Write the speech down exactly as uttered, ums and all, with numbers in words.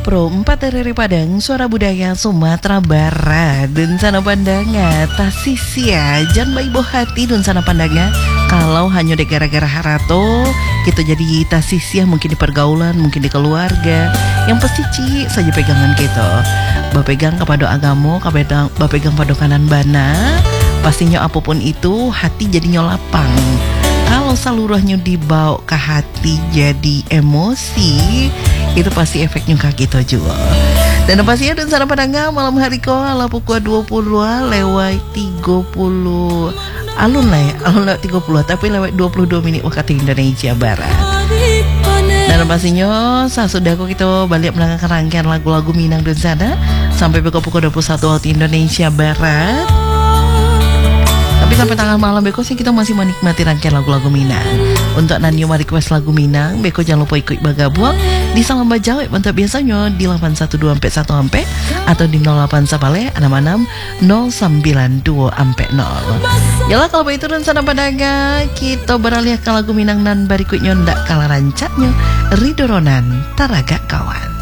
Pro empat dari Padang, suara budaya Sumatera Barat. Dan sana pandanga tasisia jan baik boh hati dan sana pandanga. Kalau hanya dek gara-gara harato kita jadi tasisia, mungkin di pergaulan, mungkin di keluarga. Yang pasti ci saja pegangan kita. Bapegang kepada agamo, kapegang bapegang pada kanan bana. Pastinya apapun itu hati jadinya lapang. Kalau saluruhnya dibawa ke hati jadi emosi, itu pasti efeknya ke kita juga. Dan pastinya dan sana padangga malam hari ko ala pukul dua puluh lewat tiga puluh alun lah ya, alun lewat tiga puluh tapi lewat dua puluh dua menit waktu Indonesia Barat. Dan pastinya saat sudah aku kita balik melangkah rangkaian lagu-lagu Minang dan sana sampai pukul dua puluh satu waktu Indonesia Barat. Tapi sampai tengah malam Beko sih kita masih menikmati rangkaian lagu-lagu Minang. Untuk Nanyo request lagu Minang, Beko jangan lupa ikut bagabuang di Salam Bajawab untuk biasanya di delapan satu dua empat satu ampe atau di nol delapan Sapale enam enam nol sembilan dua ampe nol. Yalah kalau begitu dan sana padaga kita beralih ke lagu Minang nan berikutnya ndak kalah rancaknya Ridho Ronan Taraga Kawan.